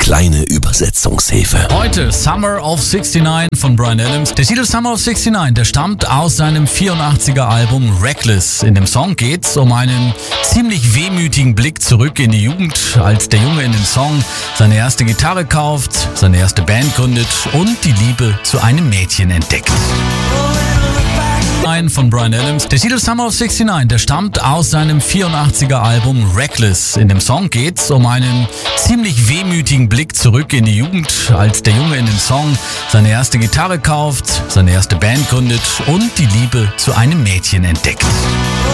kleine Übersetzungshilfe. Heute Summer of 69 von Bryan Adams. Der Titel Summer of 69, der stammt aus seinem 84er Album Reckless. In dem Song geht's um einen ziemlich wehmütigen Blick zurück in die Jugend, als der Junge in dem Song seine erste Gitarre kauft, seine erste Band gründet und die Liebe zu einem Mädchen entdeckt. Von Bryan Adams. Der Titel Summer of 69, der stammt aus seinem 84er Album Reckless. In dem Song geht's um einen ziemlich wehmütigen Blick zurück in die Jugend, als der Junge in dem Song seine erste Gitarre kauft, seine erste Band gründet und die Liebe zu einem Mädchen entdeckt.